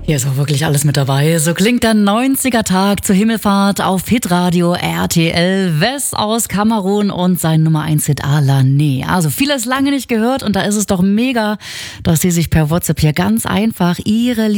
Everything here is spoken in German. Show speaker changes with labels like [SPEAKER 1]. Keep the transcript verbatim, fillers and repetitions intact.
[SPEAKER 1] Hier ist auch wirklich alles mit dabei. So klingt der neunziger Tag zur Himmelfahrt auf Hitradio R T L. Wes aus Kamerun und sein Nummer eins Hit Alane. Also vieles lange nicht gehört und da ist es doch mega, dass sie sich per WhatsApp hier ganz einfach ihre